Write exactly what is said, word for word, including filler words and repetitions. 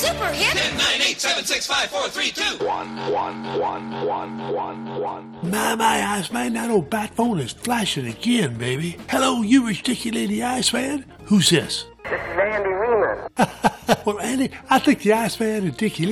super hip. ten, nine, eight, seven, six, five, four, three, two. One, one, one, one, one, one. My, my, Iceman, that old bat phone is flashing again, baby. Hello, you ridiculous Iceman? Who's this? This is Andy Riemann. Well, Andy, I think the Iceman and Dickie